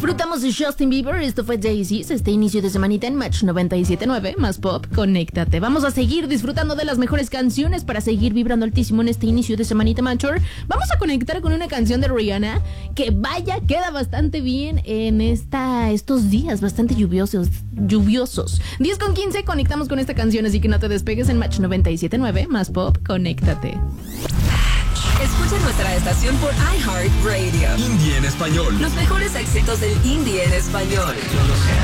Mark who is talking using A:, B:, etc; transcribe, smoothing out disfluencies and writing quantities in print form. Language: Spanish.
A: Disfrutamos de Justin Bieber, esto fue Daisies, este inicio de semanita en Match 97.9, más pop, conéctate. Vamos a seguir disfrutando de las mejores canciones para seguir vibrando altísimo en este inicio de semanita Matcher. Vamos a conectar con una canción de Rihanna que vaya, queda bastante bien en estos días bastante lluviosos. 10:15, conectamos con esta canción, así que no te despegues en Match 97.9, más pop, conéctate.
B: Escucha nuestra estación por iHeartRadio.
C: Indie en español.
B: Los mejores éxitos del indie en español.